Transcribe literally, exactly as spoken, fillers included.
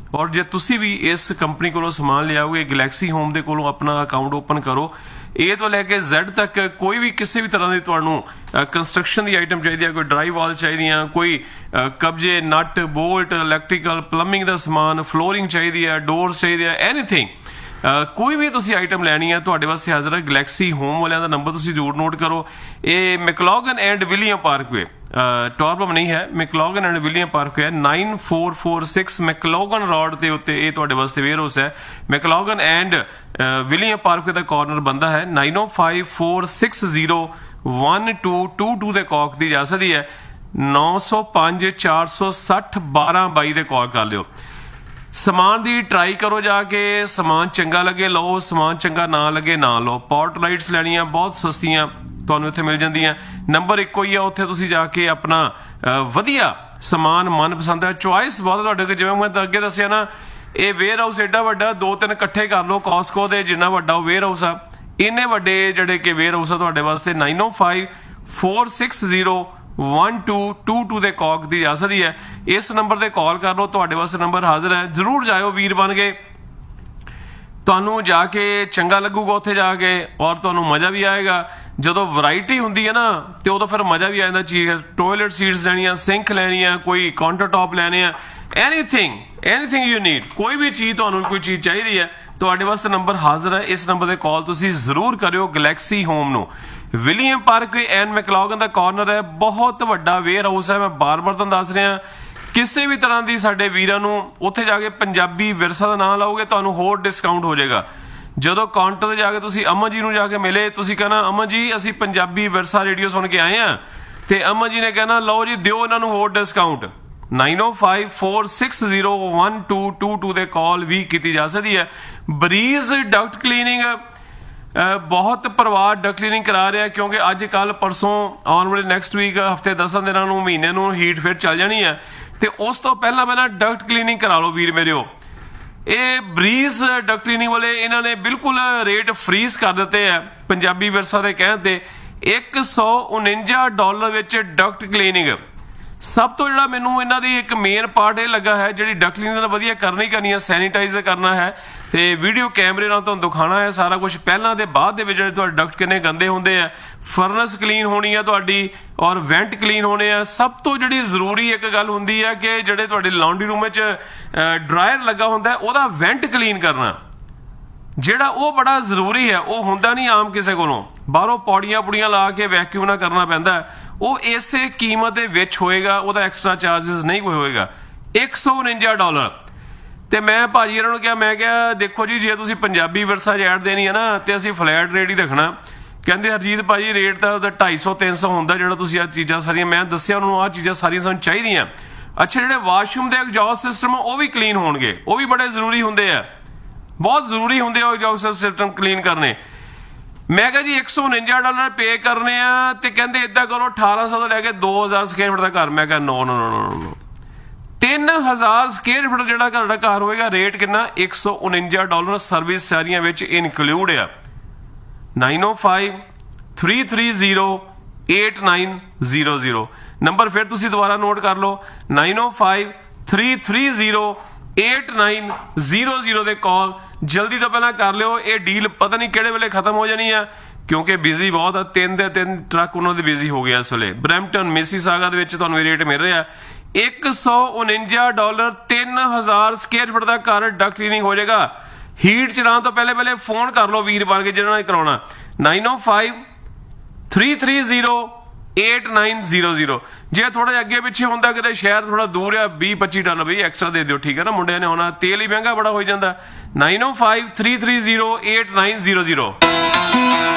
और जे तुसी भी इस कंपनी को समान लियाओगे, गैलेक्सी होम दे कोलों अपना अकाउंट ओपन करो, ए तो लैके Z तक कोई भी किसी भी तरह की तुहानू कंस्ट्रक्शन की आइटम चाहिए, कोई ड्राई वॉल चाहिए, कोई कब्जे नट बोल्ट इलैक्ट्रिकल प्लंबिंग का समान, फ्लोरिंग चाहिए, डोर्स चाहिए, एनीथिंग Uh, कोई भी तुसी आइटम लैनी है तुहाडे वास्ते हाज़र है। गैलेक्सी होम वालियां दा नंबर तुसी जरूर नोट करो। ये मैकलॉगन एंड विलियम पार्कवे टॉरबम नहीं है, मैकलॉगन एंड विलियम पार्कवे है, nine four four six मैकलॉगन road के उत्ते ये तुहाडे वास्ते वेयर हाउस है। मैकलॉगन एंड विलियम पार्कवे का कॉर्नर बनता है nine O five four six zero one two to to के कॉक की जा सकती है। नौ सौ पांच चार सौ सठ बारह बाई के कॉल कर लियो। समान की ट्राई करो जाके, समान चंगा लगे लो, समान चंगा ना लगे ना लो। पॉट लाइट्स लैनियां बहुत सस्तियां तुहानू इत्थे मिल जांदियां। नंबर इक्को ही है, उत्थे तुसी जाके अपना वधिया समान मनपसंद है, चॉइस बहुत तुहाडे कोल। जिवें मैं अगे दस्सिया ना, ये वेयर हाउस एडा वड्डा, दो तीन इकट्ठे कर लो कॉस्को दे, जिन्ना वड्डा वेयर हाउस आ, इन्ने वड्डे जिहड़े कि वेयर हाउस आ तुहाडे वास्ते nine O five four six zero one two to to के कॉक दी जा सकती है। इस नंबर पर कॉल कर लो, तुहाडे वास्ते नंबर हाजिर है। जरूर जाओ वीर बन के, तुहानू जाके चंगा लगूगा उत्थे जाके, और तुहानू मज़ा भी आएगा। जो वैरायटी हुंदी है ना, तो उदों फिर मज़ा भी आ जाता। चीज़ टॉयलेट सीट्स लैनियां, सिंक लैनी है, कोई काउंटर टॉप लैने हैं, एनीथिंग एनीथिंग यू नीड, कोई भी चीज़ तुहानू कोई चीज़ चाहिए है, तुहाडे वास्ते नंबर हाजिर है। इस नंबर पर कॉल तुसी जरूर करियो। गैलेक्सी होम नू विलियम पार्कवे एंड मैकलॉगन का कॉर्नर है, बहुत वड्डा वेयर हाउस है। मैं बार बार तुहानू दस रहा, किसी भी तरह की साडे वीरां नू उत्थे जाके पंजाबी विरसा का नाम लाओगे, तुहानू होर डिस्काउंट हो जाएगा। जो काउंटर पर जाके तुसी अमन जी नू जाके मिले, तुसी कहना अमन जी असी पंजाबी विरसा रेडियो सुन के आए हैं, तो अमन जी ने कहना लो जी दिओ इन्हां नू होर discount. Nine O five four six zero one two to to के कॉल भी की जा सकती है। ब्रीज डक्ट क्लीनिंग, बहुत परिवार डक्ट क्लीनिंग करा रहा है, क्योंकि अज कल परसों आने वाले नैक्सट वीक हफ्ते दस दिन महीने नू हीट फिर चल जानी है, तो उस तो पहला पहला डक्ट क्लीनिंग करा लो वीर मेरे। ये ब्रीज डक्ट क्लीनिंग वाले इन्होंने बिल्कुल रेट फ्रीज कर दिते है पंजाबी विरसा के कहते। एक सौ उनंजा डॉलर विच डक्ट क्लीनिंग। सब तो जो मैनू इन्हों की एक मेन पार्ट यह लगा है, जी डक्ट क्लीनिंग वधिया करनी करनी है, सैनीटाइज करना है, तो वीडियो कैमरे नाल तुहानू दिखाना है सारा कुछ। पहला दे बाद दे विच जिहड़े डक्ट किन्ने गंदे होंदे आ, फर्नस क्लीन होनी है तुहाडी, और वेंट क्लीन होने हैं। सब तो जिहड़ी जरूरी एक गल हुंदी है कि जिहड़े तुहाडे लॉन्ड्री रूम विच ड्रायर लगा हुंदा है, उहदा वेंट क्लीन करना ਜਿਹੜਾ ਉਹ बड़ा जरूरी है। वो ਹੁੰਦਾ नहीं आम किसी कोलों, बाहरों पौड़ियां पुड़ियां ला के वैक्यूम ना करना पैंदा है। वो इसे कीमत दे विच होएगा, ਉਹਦਾ एक्स्ट्रा चार्जिस नहीं कोई होएगा। एक सौ उनंजा डॉलर। तो मैं भाजी ਇਹਨਾਂ ਨੂੰ ਕਿਹਾ, मैं क्या देखो जी जे तुसीं पंजाबी विरसा ऐड देनी है ना, तो असीं फ्लैट रेट ही रखना। ਕਹਿੰਦੇ हरजीत भाजी रेट ਤਾਂ ਉਹਦਾ ढाई सौ तीन सौ ਹੁੰਦਾ ਜਿਹੜਾ ਤੁਸੀਂ ਆਹ ਚੀਜ਼ਾਂ ਸਾਰੀਆਂ। ਮੈਂ ਦੱਸਿਆ ਉਹਨਾਂ ਨੂੰ ਆਹ ਚੀਜ਼ਾਂ ਸਾਰੀਆਂ ਸਾਨੂੰ ਚਾਹੀਦੀਆਂ। ਅੱਛਾ, ਜਿਹੜੇ ਵਾਸ਼ਰੂਮ ਦੇ ਐਗਜ਼ੌਸਟ ਸਿਸਟਮ ਉਹ ਵੀ ਕਲੀਨ ਹੋਣਗੇ, ਉਹ ਵੀ ਬੜੇ ਜ਼ਰੂਰੀ ਹੁੰਦੇ ਆ, बहुत जरूरी होंगे एग्जॉस्ट सिस्टम क्लीन करने। मैं कहा जी एक सौ उनंजा डॉलर पे करने आ, तो कहते इदा करो अठारह सौ तो लैके दो हज़ार स्केयर फुट का घर। मैं कहा no no no no no तीन हज़ार स्केयर फुट जो घर होएगा, रेट कितना एक सौ उनंजा डॉलर, सर्विस सारियां विच इनकलूड आ। नाइन ओ five three three zero eight nine zero zero number फिर तुसी दोबारा नोट कर लो, नाइन ओ five three three zero eight nine zero zero के कॉल जल्दी तो पहला कर लियो। ये डील पता नहीं किहड़े वेले खत्म हो जानी है, क्योंकि बिजी बहुत है। तीन दे तीन ट्रक उन्होंने बिजी हो गया इस वेले। ब्रैम्पटन मिसिसागा दे विच तुहानूं रेट मिल रहा है एक सौ उनंजा डॉलर, तीन हज़ार स्केयर फुट का घर डक्ट क्लीनिंग हो जाएगा। हीट चलाने तो पहले पहले फोन कर लो वीर बन के जिन्होंने ने कराउणा, नाइन ओ five three three zero eight nine zero zero. जे थोड़ा जिहा अगे पिछे होंदा कि शहर थोड़ा दूर है, बीस पच्ची डॉलर भी एक्स्ट्रा दे दिओ, ठीक है ना। मुंडिਆਂ ने आना, तेल ही महंगा बड़ा हो जाता। नाइन ओ five three three zero eight nine zero zero.